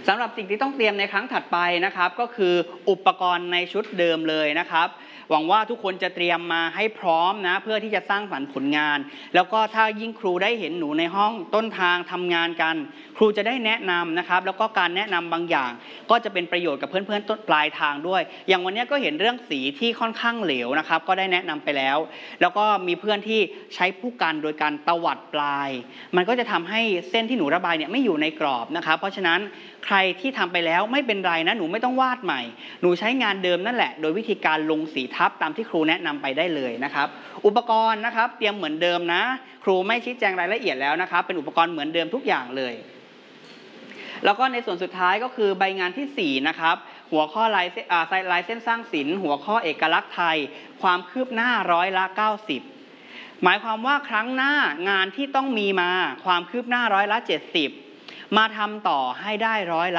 สำหรับสิ่งที่ต้องเตรียมในครั้งถัดไปนะครับก็คืออุปกรณ์ในชุดเดิมเลยนะครับหวังว่าทุกคนจะเตรียมมาให้พร้อมนะเพื่อที่จะสร้างสรรค์ผลงานแล้วก็ถ้ายิ่งครูได้เห็นหนูในห้องต้นทางทำงานกันครูจะได้แนะนำนะครับแล้วก็การแนะนำบางอย่างก็จะเป็นประโยชน์กับเพื่อนๆต้นปลายทางด้วยอย่างวันนี้ก็เห็นเรื่องสีที่ค่อนข้างเหลวนะครับก็ได้แนะนำไปแล้วแล้วก็มีเพื่อนที่ใช้ผู้กันโดยการตวัดปลายมันก็จะทำให้เส้นที่หนูระบายเนี่ยไม่อยู่ในกรอบนะครับเพราะฉะนั้นใครที่ทำไปแล้วไม่เป็นไรนะหนูไม่ต้องวาดใหม่หนูใช้งานเดิมนั่นแหละโดยวิธีการลงสีทับตามที่ครูแนะนำไปได้เลยนะครับอุปกรณ์นะครับเตรียมเหมือนเดิมนะครูไม่ชี้แจงรายละเอียดแล้วนะครับเป็นอุปกรณ์เหมือนเดิมทุกอย่างเลยแล้วก็ในส่วนสุดท้ายก็คือใบงานที่4นะครับหัวข้อลายเส้นสร้างศิลป์หัวข้อเอกลักษณ์ไทยความคืบหน้า90%หมายความว่าครั้งหน้างานที่ต้องมีมาความคืบหน้า70%มาทำต่อให้ได้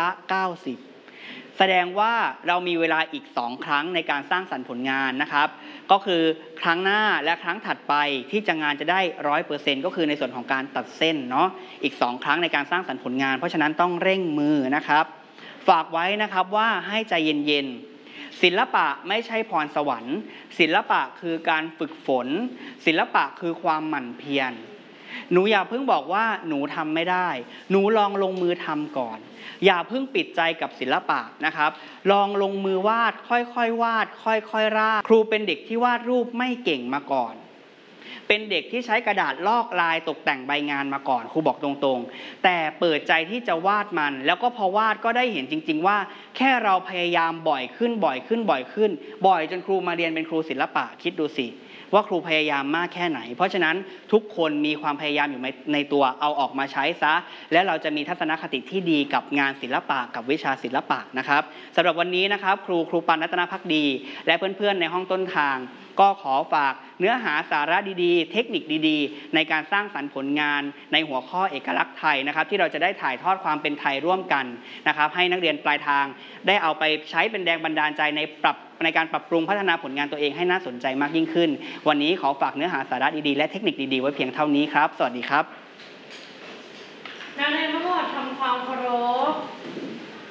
90%แสดงว่าเรามีเวลาอีก2ครั้งในการสร้างสรรค์ผลงานนะครับก็คือครั้งหน้าและครั้งถัดไปที่งานจะได้100%ก็คือในส่วนของการตัดเส้นเนาะอีก2ครั้งในการสร้างสรรค์ผลงานเพราะฉะนั้นต้องเร่งมือนะครับฝากไว้นะครับว่าให้ใจเย็นๆศิลปะไม่ใช่พรสวรรค์ศิลปะคือการฝึกฝนศิลปะคือความหมั่นเพียรหนูอย่าเพิ่งบอกว่าหนูทำไม่ได้หนูลองลงมือทำก่อนอย่าเพิ่งปิดใจกับศิลปะนะครับลองลงมือวาดค่อยๆวาดค่อยๆร่างครูเป็นเด็กที่วาดรูปไม่เก่งมาก่อนเป็นเด็กที่ใช้กระดาษลอกลายตกแต่งใบงานมาก่อนครูบอกตรงๆแต่เปิดใจที่จะวาดมันแล้วก็พอวาดก็ได้เห็นจริงๆว่าแค่เราพยายามบ่อยขึ้นจนครูมาเรียนเป็นครูศิลปะคิดดูสิว่าครูพยายามมากแค่ไหนเพราะฉะนั้นทุกคนมีความพยายามอยู่ในตัวเอาออกมาใช้ซะและเราจะมีทัศนคติที่ดีกับงานศิลปะกับวิชาศิลปะนะครับสำหรับวันนี้นะครับครูปันรัตนภักดีและเพื่อนๆในห้องต้นทางก็ขอฝากเนื้อหาสาระดีๆเทคนิคดีๆในการสร้างสรรค์ผลงานในหัวข้อเอกลักษณ์ไทยนะครับที่เราจะได้ถ่ายทอดความเป็นไทยร่วมกันนะครับให้นักเรียนปลายทางได้เอาไปใช้เป็นแรงบันดาลใจในการปรับปรุงพัฒนาผลงานตัวเองให้น่าสนใจมากยิ่งขึ้นวันนี้ขอฝากเนื้อหาสาระดีๆและเทคนิคดีๆไว้เพียงเท่านี้ครับสวัสดีครับ